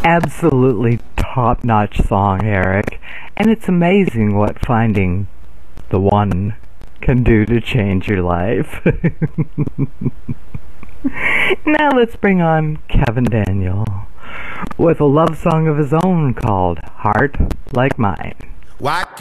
Absolutely top-notch song, Eric. And it's amazing what finding the one can do to change your life. Now let's bring on Kevin Daniel with a love song of his own called Heart Like Mine. Why